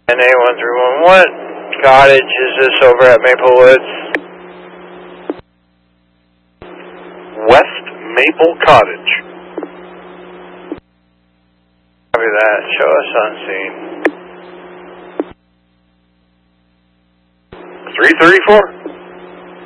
NA1311, what cottage is this over at Maple Woods? West Maple Cottage. Copy that, show us on scene. 334.